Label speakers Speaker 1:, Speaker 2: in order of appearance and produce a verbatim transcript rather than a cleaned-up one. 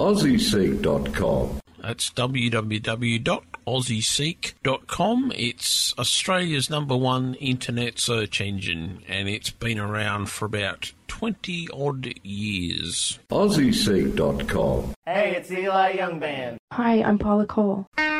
Speaker 1: aussie seek dot com.
Speaker 2: That's w w w dot aussie seek dot com. It's Australia's number one internet search engine, and it's been around for about twenty odd years.
Speaker 1: aussie seek dot com.
Speaker 3: Hey, it's Eli Young Band.
Speaker 4: Hi, I'm Paula Cole.